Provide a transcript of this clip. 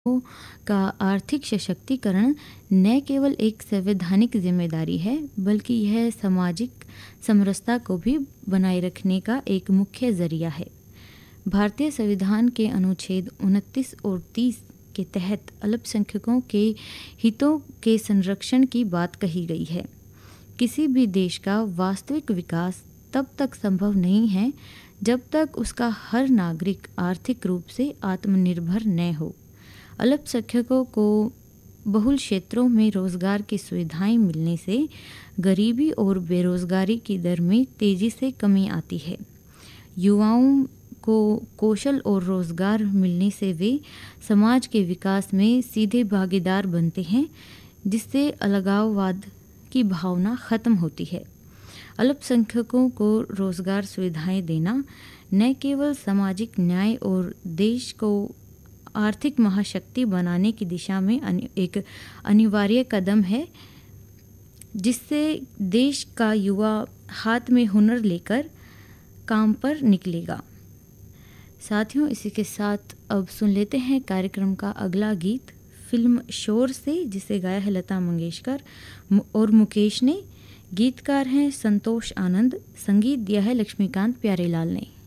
का आर्थिक सशक्तिकरण न केवल एक संवैधानिक जिम्मेदारी है, बल्कि यह सामाजिक समरसता को भी बनाए रखने का एक मुख्य जरिया है। भारतीय संविधान के अनुच्छेद 29 और 30 के तहत अल्पसंख्यकों के हितों के संरक्षण की बात कही गई है। किसी भी देश का वास्तविक विकास तब तक संभव नहीं है जब तक उसका हर नागरिक आर्थिक रूप से आत्मनिर्भर न हो। अल्पसंख्यकों को बहुल क्षेत्रों में रोजगार की सुविधाएं मिलने से गरीबी और बेरोजगारी की दर में तेजी से कमी आती है। युवाओं को कौशल और रोजगार मिलने से वे समाज के विकास में सीधे भागीदार बनते हैं, जिससे अलगाववाद की भावना खत्म होती है। अल्पसंख्यकों को रोजगार सुविधाएं देना न केवल सामाजिक न्याय और देश को आर्थिक महाशक्ति बनाने की दिशा में एक अनिवार्य कदम है, जिससे देश का युवा हाथ में हुनर लेकर काम पर निकलेगा। साथियों, इसी के साथ अब सुन लेते हैं कार्यक्रम का अगला गीत फिल्म शोर से, जिसे गाया है लता मंगेशकर और मुकेश ने। गीतकार हैं संतोष आनंद, संगीत दिया है लक्ष्मीकांत प्यारेलाल ने।